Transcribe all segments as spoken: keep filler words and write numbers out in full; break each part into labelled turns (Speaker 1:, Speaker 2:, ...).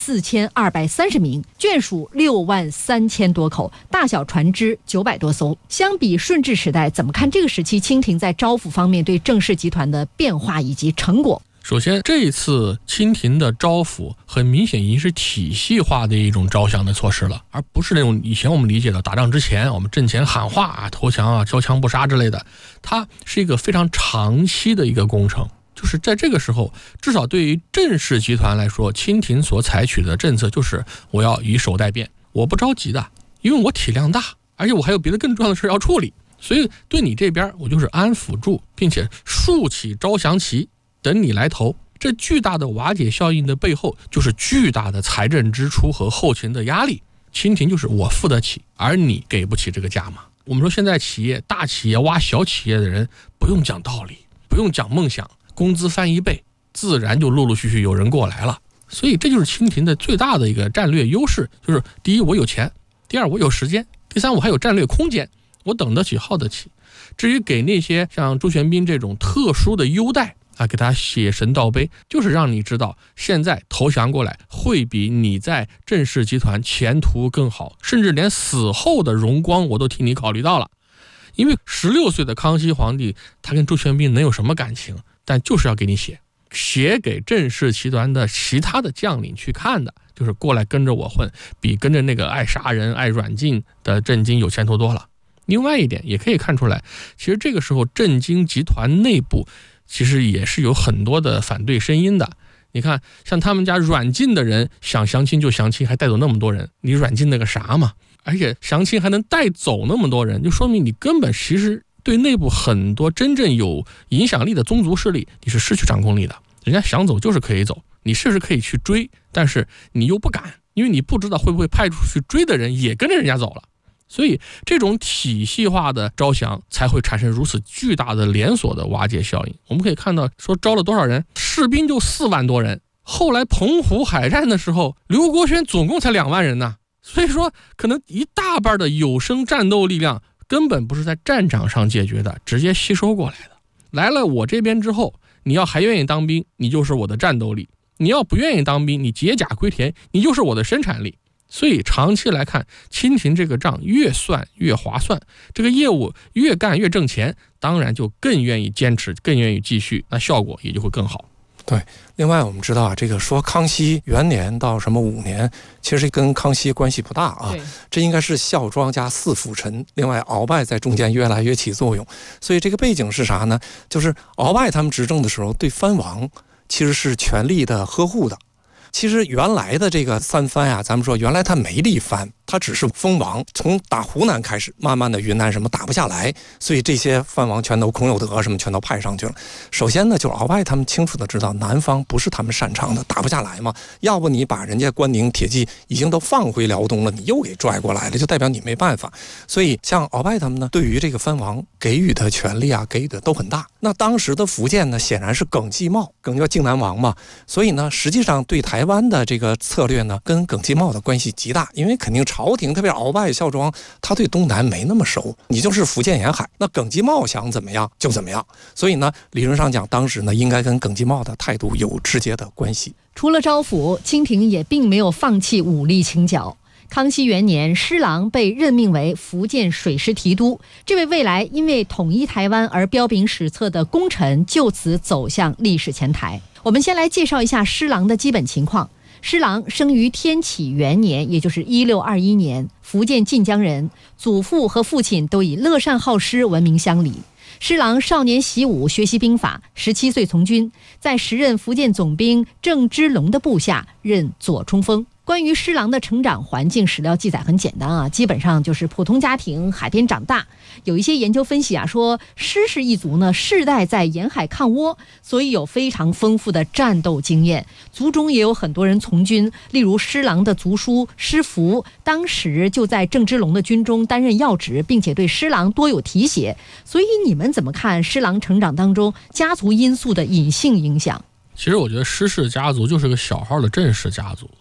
Speaker 1: 四千二百三十名，眷属六万三千多口，大小船只九百多艘。相比顺治时代，怎么看这个时期清廷在招抚方面对郑氏集团的变化以及成果？
Speaker 2: 首先，这一次清廷的招抚很明显已经是体系化的一种招降的措施了，而不是那种以前我们理解的打仗之前我们阵前喊话啊、投降啊、交枪不杀之类的，它是一个非常长期的一个工程。就是在这个时候，至少对于郑氏集团来说，清廷所采取的政策就是我要以守待变，我不着急的，因为我体量大，而且我还有别的更重要的事要处理，所以对你这边我就是安抚住，并且竖起招降旗，等你来投。这巨大的瓦解效应的背后，就是巨大的财政支出和后勤的压力。清廷就是我付得起，而你给不起这个价码。我们说现在企业大企业挖小企业的人，不用讲道理，不用讲梦想，工资翻一倍，自然就陆陆续续有人过来了。所以这就是清廷的最大的一个战略优势，就是第一我有钱，第二我有时间，第三我还有战略空间，我等得起耗得起。至于给那些像朱玄彬这种特殊的优待啊，给他写神道碑，就是让你知道现在投降过来会比你在郑氏集团前途更好，甚至连死后的荣光我都替你考虑到了。因为十六岁的康熙皇帝他跟朱玄彬能有什么感情，但就是要给你写写给郑氏集团的其他的将领去看的，就是过来跟着我混，比跟着那个爱杀人爱软禁的郑经有前途多了。另外一点也可以看出来，其实这个时候郑经集团内部其实也是有很多的反对声音的。你看像他们家软禁的人想降清就降清，还带走那么多人，你软禁那个啥嘛？而且降清还能带走那么多人，就说明你根本其实对内部很多真正有影响力的宗族势力你是失去掌控力的。人家想走就是可以走，你是不是可以去追，但是你又不敢，因为你不知道会不会派出去追的人也跟着人家走了。所以这种体系化的招降才会产生如此巨大的连锁的瓦解效应。我们可以看到说招了多少人，士兵就四万多人，后来澎湖海战的时候刘国轩总共才两万人呢。所以说可能一大半的有生战斗力量根本不是在战场上解决的，直接吸收过来的。来了我这边之后，你要还愿意当兵，你就是我的战斗力；你要不愿意当兵，你解甲归田，你就是我的生产力。所以长期来看，清廷这个账越算越划算，这个业务越干越挣钱，当然就更愿意坚持，更愿意继续，那效果也就会更好。
Speaker 3: 对，另外我们知道啊，这个说康熙元年到什么五年，其实跟康熙关系不大啊，这应该是孝庄加四辅臣，另外鳌拜在中间越来越起作用。所以这个背景是啥呢？就是鳌拜他们执政的时候，对藩王其实是全力的呵护的。其实原来的这个三藩啊，咱们说原来他没立藩，他只是封王，从打湖南开始，慢慢的云南什么打不下来，所以这些藩王全都孔有德什么全都派上去了。首先呢，就是鳌拜他们清楚的知道南方不是他们擅长的，打不下来嘛，要不你把人家关宁铁骑已经都放回辽东了，你又给拽过来了，就代表你没办法。所以像鳌拜他们呢，对于这个藩王给予的权力啊，给予的都很大。那当时的福建呢，显然是耿继茂，耿叫靖南王嘛，所以呢，实际上对台湾的这个策略呢，跟耿继茂的关系极大，因为肯定朝廷，特别是鳌拜、孝庄，他对东南没那么熟，你就是福建沿海，那耿继茂想怎么样就怎么样，所以呢，理论上讲，当时呢，应该跟耿继茂的态度有直接的关系。
Speaker 1: 除了招抚，清廷也并没有放弃武力清剿。康熙元年，施琅被任命为福建水师提督，这位未来因为统一台湾而彪炳史册的功臣就此走向历史前台。我们先来介绍一下施琅的基本情况。施琅生于天启元年，也就是一六二一年，福建晋江人，祖父和父亲都以乐善好施闻名乡里。施琅少年习武，学习兵法，十七岁从军，在时任福建总兵郑芝龙的部下任左冲锋。关于施琅的成长环境，史料记载很简单啊，基本上就是普通家庭，海边长大。有一些研究分析啊，说施氏一族呢，世代在沿海抗倭，所以有非常丰富的战斗经验。族中也有很多人从军，例如施琅的族叔施福，当时就在郑芝龙的军中担任要职，并且对施琅多有提携。所以你们怎么看施琅成长当中家族因素的隐性影响？
Speaker 2: 其实我觉得施氏家族就是个小号的郑氏家族，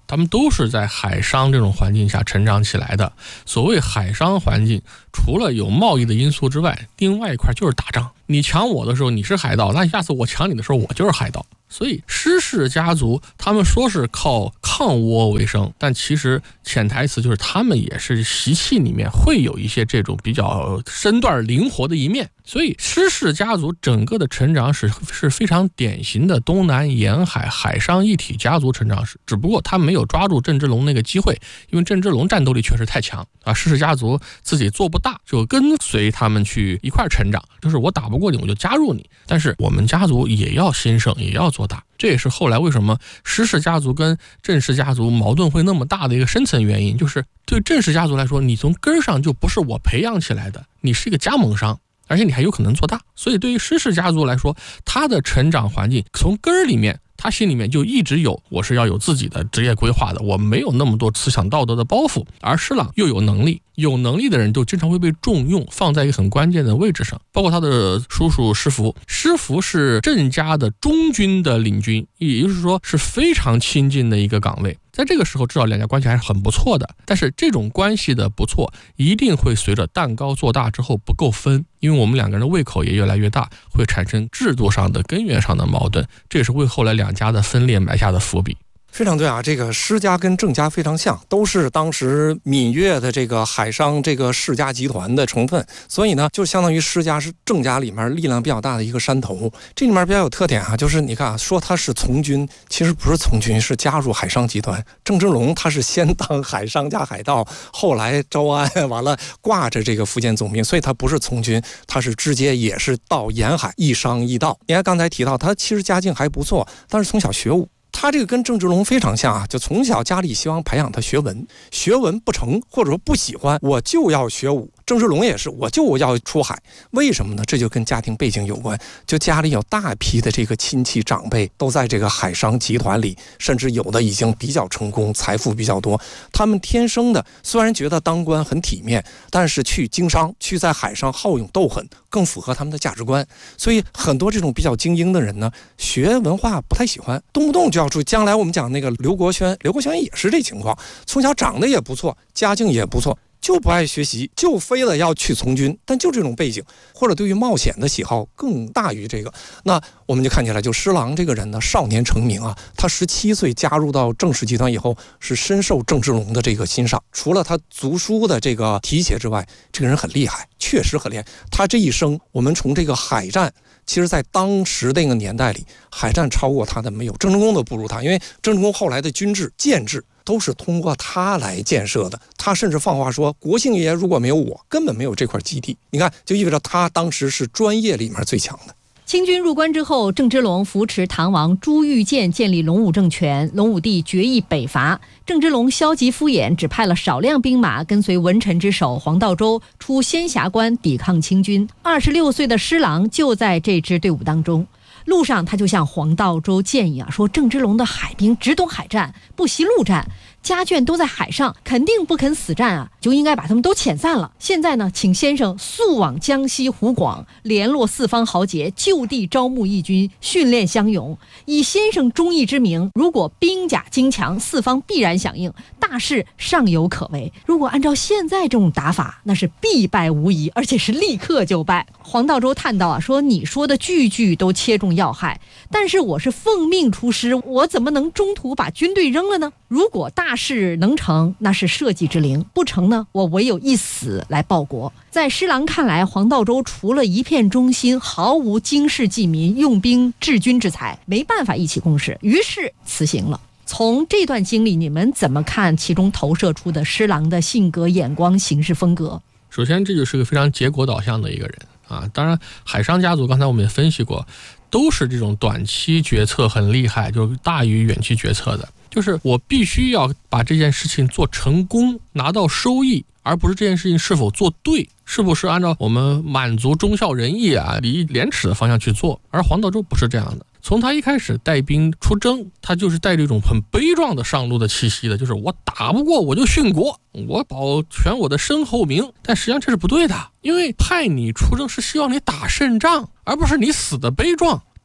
Speaker 2: 他们都是在海商这种环境下成长起来的。所谓海商环境，除了有贸易的因素之外，另外一块就是打仗。你抢我的时候你是海盗，那下次我抢你的时候我就是海盗。所以施氏家族他们说是靠抗倭为生，但其实潜台词就是他们也是习气里面会有一些这种比较身段灵活的一面。所以施氏家族整个的成长史是非常典型的东南沿海海商一体家族成长史，只不过他没有抓住郑芝龙那个机会，因为郑芝龙战斗力确实太强啊，施氏家族自己做不大，就跟随他们去一块成长，就是我打不过你我就加入你，但是我们家族也要兴盛，也要做大。这也是后来为什么施氏家族跟郑氏家族矛盾会那么大的一个深层原因，就是对郑氏家族来说，你从根上就不是我培养起来的，你是一个加盟商，而且你还有可能做大。所以对于施氏家族来说，他的成长环境从根儿里面，他心里面就一直有我是要有自己的职业规划的，我没有那么多思想道德的包袱。而施琅又有能力，有能力的人就经常会被重用，放在一个很关键的位置上。包括他的叔叔施福，施福是郑家的中军的领军，也就是说是非常亲近的一个岗位。在这个时候至少两家关系还是很不错的，但是这种关系的不错一定会随着蛋糕做大之后不够分，因为我们两个人的胃口也越来越大，会产生制度上的根源上的矛盾，这也是为后来两家的分裂埋下的伏笔。
Speaker 3: 非常对啊，这个施家跟郑家非常像，都是当时闽粤的这个海商这个世家集团的成分，所以呢就相当于施家是郑家里面力量比较大的一个山头。这里面比较有特点啊，就是你看啊，说他是从军，其实不是从军，是加入海商集团。郑芝龙他是先当海商加海盗，后来招安完了挂着这个福建总兵，所以他不是从军，他是直接也是到沿海一商一盗。你看刚才提到他其实家境还不错，但是从小学武。他这个跟郑芝龙非常像啊，就从小家里希望培养他学文，学文不成或者说不喜欢，我就要学武。郑芝龙也是，我就要出海，为什么呢？这就跟家庭背景有关，就家里有大批的这个亲戚长辈都在这个海商集团里，甚至有的已经比较成功，财富比较多。他们天生的虽然觉得当官很体面，但是去经商，去在海上好勇斗狠，更符合他们的价值观。所以很多这种比较精英的人呢，学文化不太喜欢，动不动就要注意。将来我们讲那个刘国轩，刘国轩也是这情况，从小长得也不错，家境也不错，就不爱学习，就非得要去从军，但就这种背景，或者对于冒险的喜好更大于这个。那我们就看起来，就施琅这个人呢，少年成名啊，他十七岁加入到郑氏集团以后，是深受郑芝龙的这个欣赏。除了他读书的这个提携之外，这个人很厉害，确实很厉害。他这一生，我们从这个海战。其实在当时那个年代里，海战超过他的没有，郑成功都不如他，因为郑成功后来的军制建制都是通过他来建设的。他甚至放话说，国姓爷如果没有我，根本没有这块基地。你看，就意味着他当时是专业里面最强的。
Speaker 1: 清军入关之后，郑芝龙扶持唐王朱玉建建立隆武政权，隆武帝决意北伐。郑芝龙消极敷衍，只派了少量兵马跟随文臣之首黄道周出仙霞关抵抗清军。二十六岁的施琅就在这支队伍当中。路上他就向黄道周建议啊，说郑芝龙的海兵只懂海战，不习陆战，家眷都在海上，肯定不肯死战啊，就应该把他们都遣散了。现在呢，请先生速往江西湖广，联络四方豪杰，就地招募义军，训练乡勇。以先生忠义之名，如果兵甲精强，四方必然响应，大事尚有可为。如果按照现在这种打法，那是必败无疑，而且是立刻就败。黄道周叹道啊，说你说的句句都切中要害，但是我是奉命出师，我怎么能中途把军队扔了呢？如果大事能成，那是社稷之灵；不成呢，我唯有一死来报国。在施琅看来，黄道周除了一片忠心，毫无经世济民、用兵治军之才，没办法一起共事，于是辞行了。从这段经历，你们怎么看其中投射出的施琅的性格、眼光、行事风格？
Speaker 2: 首先，这就是个非常结果导向的一个人啊。当然，海商家族刚才我们也分析过，都是这种短期决策很厉害，就是大于远期决策的。就是我必须要把这件事情做成功，拿到收益，而不是这件事情是否做对，是不是按照我们满足忠孝仁义啊、礼义廉耻的方向去做。而黄道周不是这样的，从他一开始带兵出征，他就是带着一种很悲壮的上路的气息的，就是我打不过我就殉国，我保全我的身后名。但实际上这是不对的，因为派你出征是希望你打胜仗，而不是你死的悲壮。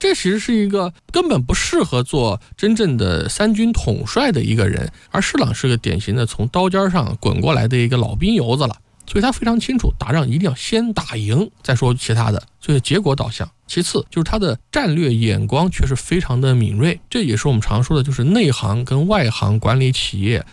Speaker 2: 这其实是一个根本不适合做真正的三军统帅的一个人，而施琅是个典型的从刀尖上滚过来的一个老兵油子了，所以他非常清楚打仗一定要先打赢再说其他的，所以结果导向。其次就是他的战略眼光确实非常的敏锐，这也是我们常说的就是内行跟外行管理企业